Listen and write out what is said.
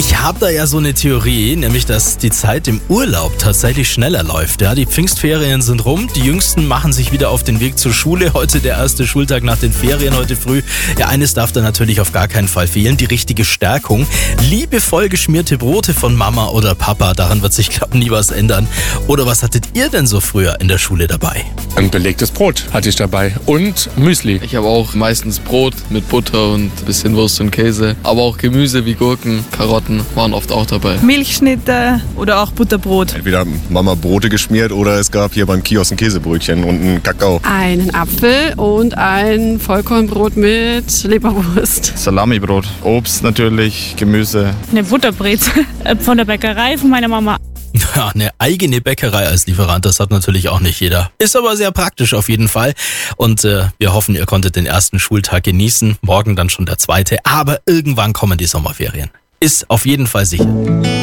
Ich habe da ja so eine Theorie, nämlich dass die Zeit im Urlaub tatsächlich schneller läuft. Ja, die Pfingstferien sind rum, die Jüngsten machen sich wieder auf den Weg zur Schule. Heute der erste Schultag nach den Ferien, heute früh. Ja, eines darf da natürlich auf gar keinen Fall fehlen, die richtige Stärkung. Liebevoll geschmierte Brote von Mama oder Papa, daran wird sich, glaube ich, nie was ändern. Oder was hattet ihr denn so früher in der Schule dabei? Ein belegtes Brot hatte ich dabei und Müsli. Ich habe auch meistens Brot mit Butter und ein bisschen Wurst und Käse. Aber auch Gemüse wie Gurken, Karotten waren oft auch dabei. Milchschnitte oder auch Butterbrot. Entweder Mama Brote geschmiert oder es gab hier beim Kiosk ein Käsebrötchen und einen Kakao. Einen Apfel und ein Vollkornbrot mit Leberwurst. Salamibrot, Obst natürlich, Gemüse. Eine Butterbrezel von der Bäckerei von meiner Mama. Ja, eine eigene Bäckerei als Lieferant, das hat natürlich auch nicht jeder. Ist aber sehr praktisch auf jeden Fall. Und wir hoffen, ihr konntet den ersten Schultag genießen. Morgen dann schon der zweite. Aber irgendwann kommen die Sommerferien. Ist auf jeden Fall sicher.